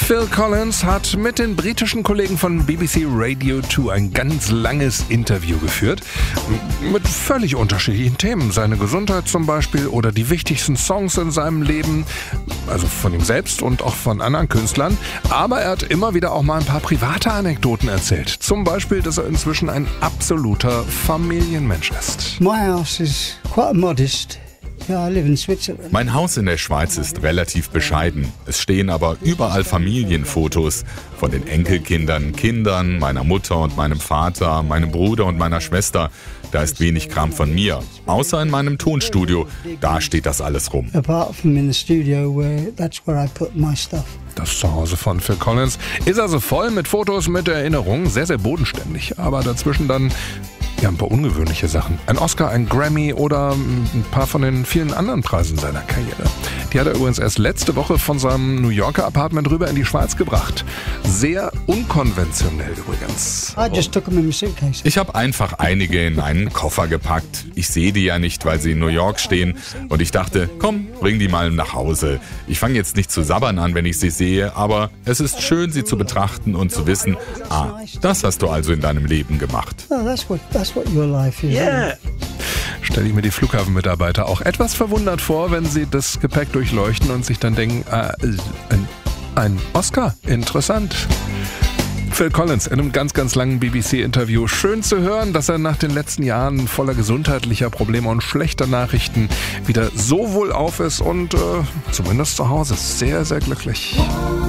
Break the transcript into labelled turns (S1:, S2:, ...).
S1: Phil Collins hat mit den britischen Kollegen von BBC Radio 2 ein ganz langes Interview geführt. Mit völlig unterschiedlichen Themen. Seine Gesundheit zum Beispiel oder die wichtigsten Songs in seinem Leben. Also von ihm selbst und auch von anderen Künstlern. Aber er hat immer wieder auch mal ein paar private Anekdoten erzählt. Zum Beispiel, dass er inzwischen ein absoluter Familienmensch ist.
S2: My house is quite modest. Yeah, I live in Switzerland.
S3: Mein Haus in der Schweiz ist relativ bescheiden. Es stehen aber überall Familienfotos von den Enkelkindern, Kindern, meiner Mutter und meinem Vater, meinem Bruder und meiner Schwester. Da ist wenig Kram von mir, außer in meinem Tonstudio. Da steht das alles rum.
S2: Apart from in the studio, that's where I put my stuff.
S1: Das Zuhause von Phil Collins ist also voll mit Fotos, mit Erinnerungen, sehr, sehr bodenständig. Aber dazwischen dann ein paar ungewöhnliche Sachen. Ein Oscar, ein Grammy oder ein paar von den vielen anderen Preisen seiner Karriere. Die hat er übrigens erst letzte Woche von seinem New Yorker Apartment rüber in die Schweiz gebracht. Sehr unkonventionell übrigens.
S2: I just took them in my suitcase.
S3: Ich habe einfach einige in einen Koffer gepackt. Ich sehe die ja nicht, weil sie in New York stehen. Und ich dachte, komm, bring die mal nach Hause. Ich fange jetzt nicht zu sabbern an, wenn ich sie sehe, aber es ist schön, sie zu betrachten und zu wissen, das hast du also in deinem Leben gemacht.
S2: Oh, that's what your life is.
S1: Yeah. Stelle ich mir die Flughafenmitarbeiter auch etwas verwundert vor, wenn sie das Gepäck durchleuchten und sich dann denken, ein Oscar, interessant. Phil Collins in einem ganz, ganz langen BBC-Interview. Schön zu hören, dass er nach den letzten Jahren voller gesundheitlicher Probleme und schlechter Nachrichten wieder so wohlauf ist und zumindest zu Hause sehr, sehr glücklich.